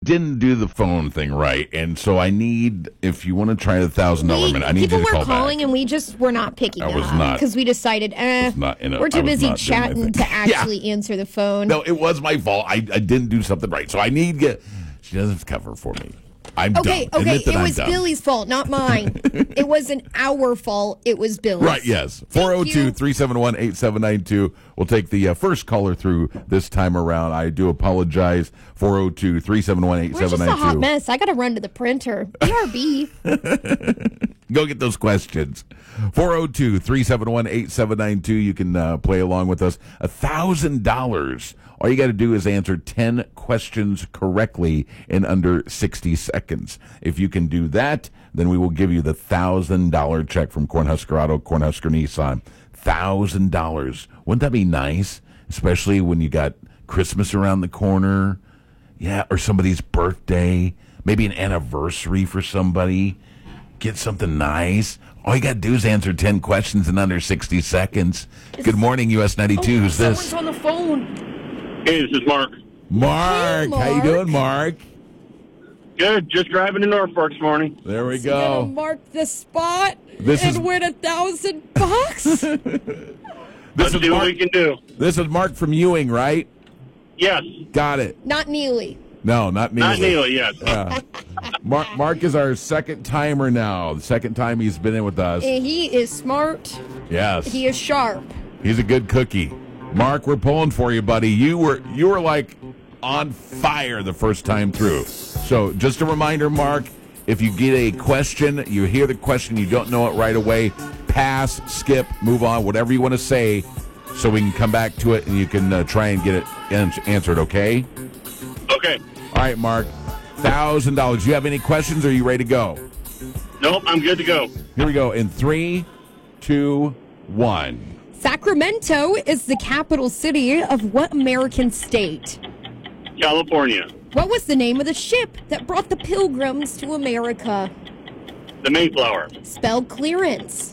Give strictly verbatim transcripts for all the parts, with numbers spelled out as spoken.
didn't do the phone thing right, and so I need, if you want to try the one thousand dollars minute, I need you to call back. People were calling, and we just were not picking I up. was not. Because we decided, eh, not in a, we're too I was busy not doing my chatting thing. to actually Yeah. answer the phone. No, it was my fault. I, I didn't do something right, so I need to get, she doesn't cover for me. I'm Okay, dumb. okay, Admit that it I'm was dumb. Billy's fault, not mine. It wasn't our fault, it was Billy's. Right, yes. four oh two, three seven one, eight seven nine two. We'll take the uh, first caller through this time around. I do apologize. four oh two, three seven one, eight We're seven just nine a hot two. mess. I got to run to the printer. B R B. Go get those questions. four oh two, three seven one, eight seven nine two. You can uh, play along with us. one thousand dollars. All you got to do is answer ten questions correctly in under sixty seconds. If you can do that, then we will give you the one thousand dollars check from Cornhusker Auto, Cornhusker Nissan. one thousand dollars. Wouldn't that be nice? Especially when you got Christmas around the corner. Yeah, or somebody's birthday. Maybe an anniversary for somebody. Get something nice. All you got to do is answer ten questions in under sixty seconds. Good morning, U S ninety-two. Oh, Who's this? someone's on the phone. Hey, this is Mark. Mark. Hey, How you Mark. doing, Mark? Good. Just driving to Norfolk this morning. There we Gonna go. mark the spot This and is- win a thousand bucks. This Let's is see what Mark. we can do. This is Mark from Ewing, right? Yes. Got it. Not Neely. No, not Neely. Not Neil, yes. Yeah. Mark, Mark is our second timer now. The second time he's been in with us. And he is smart. Yes. He is sharp. He's a good cookie. Mark, we're pulling for you, buddy. You were you were like on fire the first time through. So just a reminder, Mark, if you get a question, you hear the question, you don't know it right away, pass, skip, move on, whatever you want to say, so we can come back to it and you can uh, try and get it an- answered, okay? Okay. All right, Mark. one thousand dollars. Do you have any questions or are you ready to go? Nope, I'm good to go. Here we go. In three, two, one. Sacramento is the capital city of what American state? California. What was the name of the ship that brought the Pilgrims to America? The Mayflower. Spell clearance.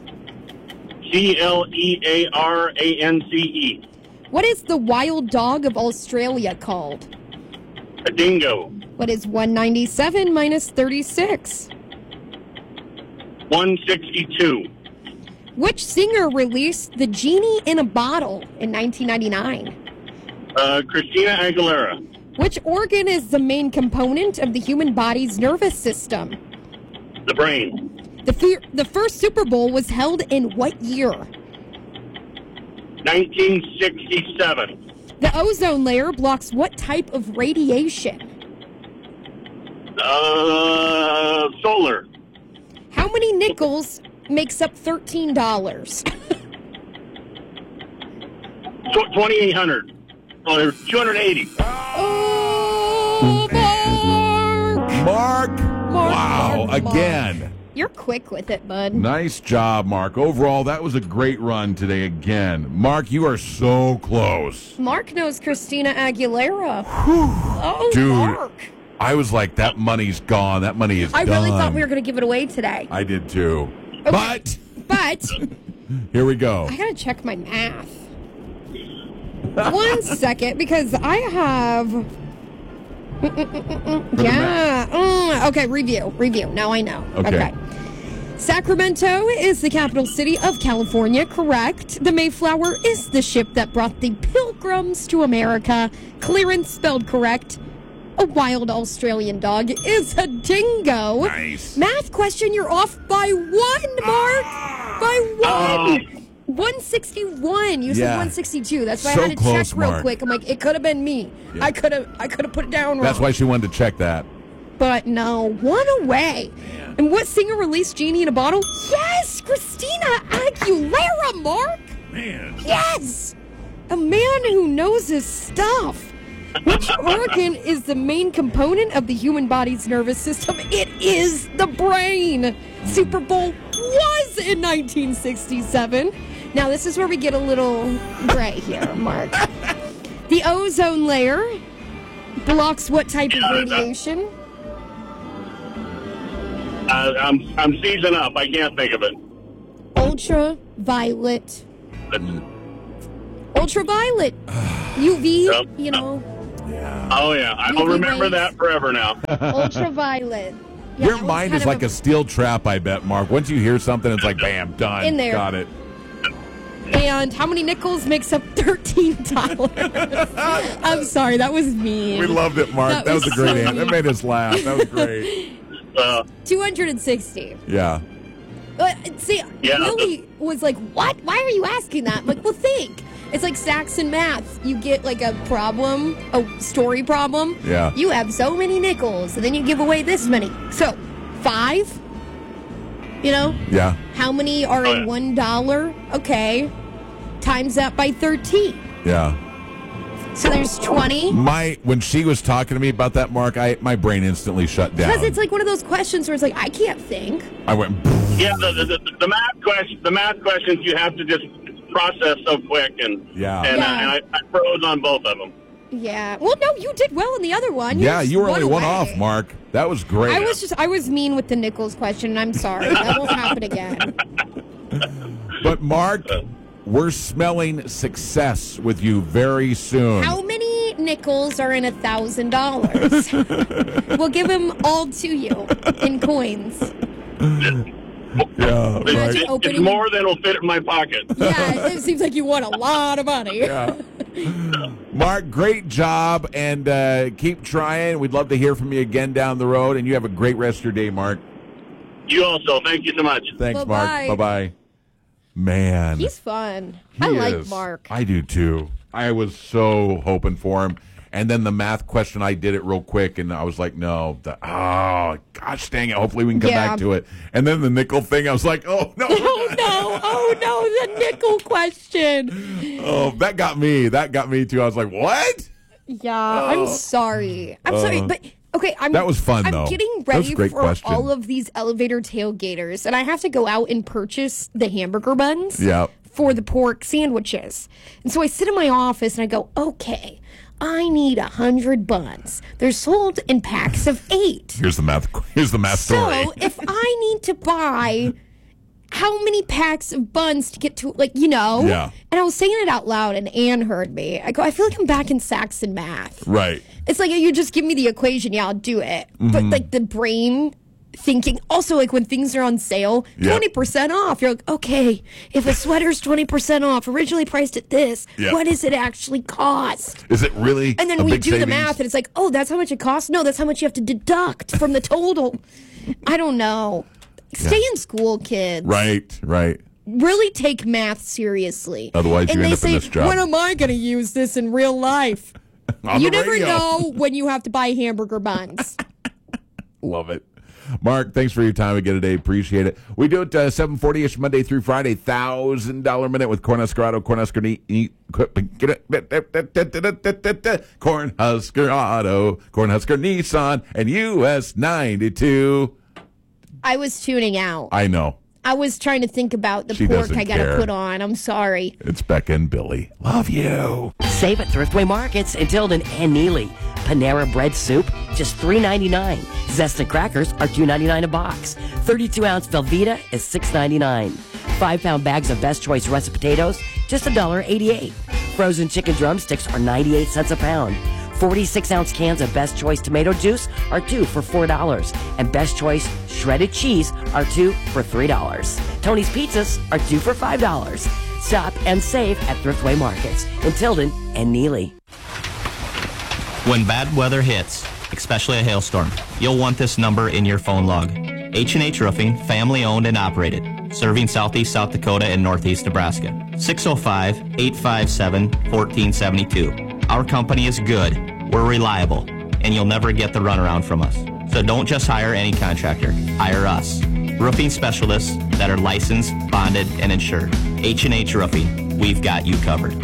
C L E A R A N C E. What is the wild dog of Australia called? A dingo. What is one ninety-seven minus thirty-six? one sixty-two. Which singer released The Genie in a Bottle in nineteen ninety-nine? Uh, Christina Aguilera. Which organ is the main component of the human body's nervous system? The brain. The, fir- the first Super Bowl was held in what year? nineteen sixty-seven. The ozone layer blocks what type of radiation? Uh, solar. How many nickels makes up thirteen dollars? twenty-eight hundred. Oh, there's two hundred eighty. Oh, Mark! Mark. Mark, Wow. Mark, Mark. Again. You're quick with it, bud. Nice job, Mark. Overall, that was a great run today again. Mark, you are so close. Mark knows Christina Aguilera. Oh, Dude. Mark. I was like, that money's gone. That money is I done. really thought we were going to give it away today. I did too. Okay. But But here we go. I got to check my math. One second, because I have... Yeah. Mm, okay, review. Review. Now I know. Okay. Sacramento is the capital city of California, correct. The Mayflower is the ship that brought the Pilgrims to America. Clearance spelled correct. A wild Australian dog is a dingo. Nice. Math question, you're off by one, Mark. By one. one sixty-one. You said Yeah. one sixty-two. That's why So I had to close, check real Mark. quick. I'm like, it could have been me. Yeah. I could have I could have put it down wrong. That's why she wanted to check that. But no, one away. And what singer released Genie in a Bottle? Yes, Christina Aguilera, Mark. Man. Yes, a man who knows his stuff. Which organ is the main component of the human body's nervous system? It is the brain. Super Bowl was in nineteen sixty-seven. Now, this is where we get a little gray here, Mark. The ozone layer blocks what type of radiation? Uh, I'm I'm seasoned up. I can't think of it. Ultraviolet. But Ultraviolet. U V, Yep. you know. Yeah. Oh, yeah. I'll U V remember rays. that forever now. Ultraviolet. Yeah, Your that was mind kind is of like a steel trap, I bet, Mark. Once you hear something, it's like, bam, done. In there. Got it. And how many nickels makes up thirteen dollars? I'm sorry, that was mean. We loved it, Mark. That, That was, was a great so answer. That mean. made us laugh. That was great. Uh, two hundred sixty. Yeah. But see, Yeah. Willie was like, "What? Why are you asking that?" I'm like, well, think. It's like Saxon math. You get like a problem, a story problem. Yeah. You have so many nickels, and then you give away this many. So, five. You know, Yeah. how many are Oh, in yeah. one dollar? Okay, times that by thirteen. Yeah. So there's twenty. My when she was talking to me about that, Mark, I my brain instantly shut down. Because it's like one of those questions where it's like I can't think. I went. yeah, the, the, the, the math question, the math questions you have to just process so quick, and Yeah. and, Yeah. I, and I, I froze on both of them. Yeah. Well, no, you did well in the other one. Yeah, just you were only one away. off, Mark. That was great. I was just I was mean with the nickels question, and I'm sorry. That won't happen again. But Mark, we're smelling success with you very soon. How many nickels are in a thousand dollars? We'll give them all to you in coins. Yeah, It- right. it- it's Opening- more than will fit in my pocket. Yeah, it seems like you won a lot of money. Yeah. Mark, great job, and uh, keep trying. We'd love to hear from you again down the road, and you have a great rest of your day, Mark. You also. Thank you so much. Thanks, Bye-bye. Mark. Bye-bye. Man. He's fun. he I like is. Mark. I do, too. I was so hoping for him. And then the math question, I did it real quick, and I was like, no. The, oh, gosh dang it. Hopefully we can come Yeah. back to it. And then the nickel thing, I was like, oh, no. Oh no! Oh no! The nickel question. Oh, that got me. That got me, too. I was like, what? Yeah, I'm sorry. I'm sorry, but okay. I'm. Oh. That was fun, I'm though. getting That was ready a great for question. all of these elevator tailgaters, and I have to go out and purchase the hamburger buns. Yeah. For the pork sandwiches, and so I sit in my office and I go, okay, I need a hundred buns. They're sold in packs of eight. Here's the math. Here's the math story. So if I need to buy how many packs of buns to get to, like, you know? Yeah. And I was saying it out loud, and Ann heard me. I go, I feel like I'm back in Saxon math. Right. It's like, you just give me the equation, yeah, I'll do it. Mm-hmm. But, like, the brain thinking, also, like, when things are on sale, Yep. twenty percent off. You're like, okay, if a sweater's twenty percent off, originally priced at this, Yep. what does it actually cost? Is it really And then a we big do the savings? math, and it's like, oh, that's how much it costs? No, that's how much you have to deduct from the total. I don't know. Stay in school, kids. Right, right. Really take math seriously. Otherwise, and you they end up in say, this job. when am I going to use this in real life? On You the never radio. know when you have to buy hamburger buns. Love it. Mark, thanks for your time again today. Appreciate it. We do it uh, seven forty-ish Monday through Friday. one thousand dollars minute with Cornhusker Auto, Cornhusker Ne- Cornhusker Auto, Cornhusker Nissan, and U S ninety-two. I was tuning out. I know. I was trying to think about the She pork doesn't I got to care. put on. I'm sorry. It's Becca and Billy. Love you. Save at Thriftway Markets in Tilden and Neely. Panera Bread Soup, just three ninety-nine. Zesta Crackers are two ninety-nine a box. thirty-two ounce Velveeta is six ninety-nine. five pound bags of Best Choice russet potatoes, just one eighty-eight. Frozen chicken drumsticks are ninety-eight cents a pound. forty-six ounce cans of Best Choice tomato juice are two for four dollars. And Best Choice shredded cheese are two for three dollars. Tony's Pizzas are two for five dollars. Stop and save at Thriftway Markets in Tilden and Neely. When bad weather hits, especially a hailstorm, you'll want this number in your phone log. H and H Roofing, family owned and operated, serving southeast South Dakota and northeast Nebraska. six oh five, eight five seven, one four seven two. Our company is good, we're reliable, and you'll never get the runaround from us. So don't just hire any contractor, hire us. Roofing specialists that are licensed, bonded, and insured. H and H Roofing, we've got you covered.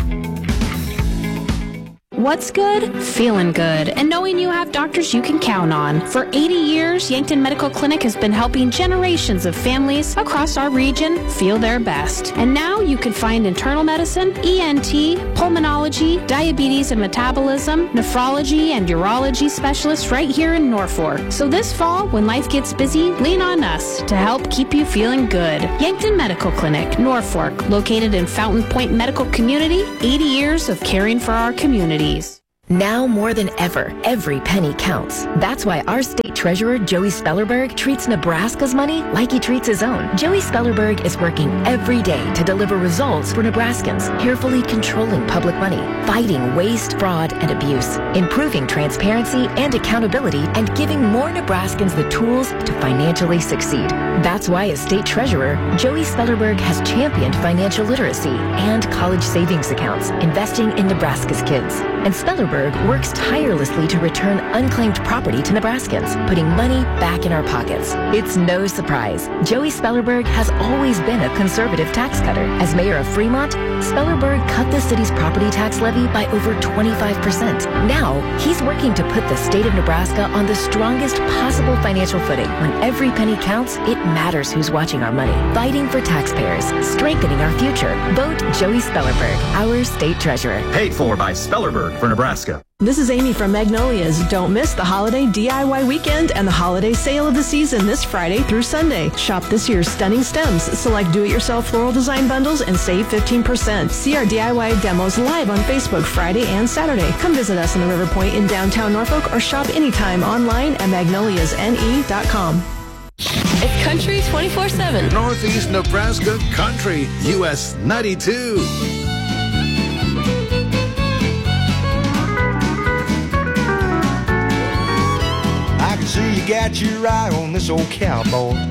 What's good? Feeling good and knowing you have doctors you can count on. For eighty years, Yankton Medical Clinic has been helping generations of families across our region feel their best. And now you can find internal medicine, E N T, pulmonology, diabetes and metabolism, nephrology and urology specialists right here in Norfolk. So this fall, when life gets busy, lean on us to help keep you feeling good. Yankton Medical Clinic, Norfolk, located in Fountain Point Medical Community, eighty years of caring for our communities. Now more than ever, every penny counts. That's why our state treasurer, Joey Spellerberg, treats Nebraska's money like he treats his own. Joey Spellerberg is working every day to deliver results for Nebraskans, carefully controlling public money, fighting waste, fraud, and abuse, improving transparency and accountability, and giving more Nebraskans the tools to financially succeed. That's why as state treasurer, Joey Spellerberg has championed financial literacy and college savings accounts, investing in Nebraska's kids. And Spellerberg works tirelessly to return unclaimed property to Nebraskans, putting money back in our pockets. It's no surprise. Joey Spellerberg has always been a conservative tax cutter. As mayor of Fremont, Spellerberg cut the city's property tax levy by over twenty-five percent. Now, he's working to put the state of Nebraska on the strongest possible financial footing. When every penny counts, it matters who's watching our money. Fighting for taxpayers, strengthening our future. Vote Joey Spellerberg, our state treasurer. Paid for by Spellerberg for Nebraska. This is Amy from Magnolias. Don't miss the holiday D I Y weekend and the holiday sale of the season this Friday through Sunday. Shop this year's stunning stems, select do-it-yourself floral design bundles, and save fifteen percent. See our D I Y demos live on Facebook Friday and Saturday. Come visit us in the River Point in downtown Norfolk or shop anytime online at magnolias n e dot com. It's Country twenty-four seven. Northeast Nebraska Country, U S ninety-two. I can see you got your eye on this old cowboy.